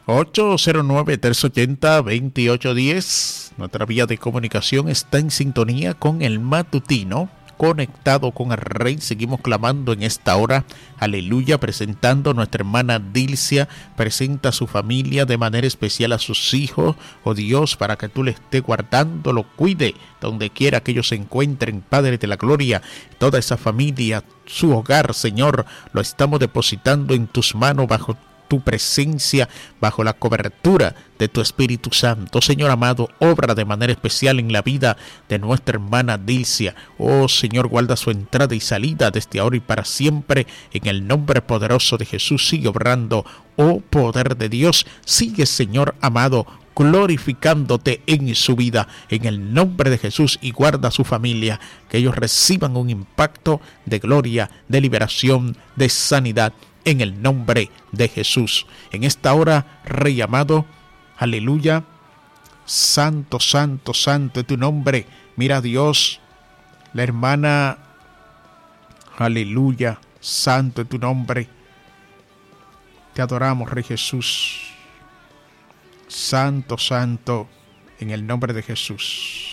809-380-2810. Nuestra vía de comunicación está en sintonía con el matutino, conectado con el Rey. Seguimos clamando en esta hora, aleluya, presentando a nuestra hermana Dilcia. Presenta a su familia, de manera especial a sus hijos, oh Dios, para que tú le estés guardando, lo cuide donde quiera que ellos se encuentren, Padre de la gloria. Toda esa familia, su hogar, Señor, lo estamos depositando en tus manos, bajo tu presencia, bajo la cobertura de tu Espíritu Santo. Señor amado, obra de manera especial en la vida de nuestra hermana Dilcia. Oh Señor, guarda su entrada y salida desde ahora y para siempre, en el nombre poderoso de Jesús. Sigue obrando, oh poder de Dios. Sigue, Señor amado, glorificándote en su vida, en el nombre de Jesús, y guarda a su familia, que ellos reciban un impacto de gloria, de liberación, de sanidad, en el nombre de Jesús. En esta hora, Rey amado, aleluya, santo, santo, santo es tu nombre. Mira, Dios, la hermana, aleluya, santo es tu nombre. Te adoramos, Rey Jesús. Santo, santo, en el nombre de Jesús.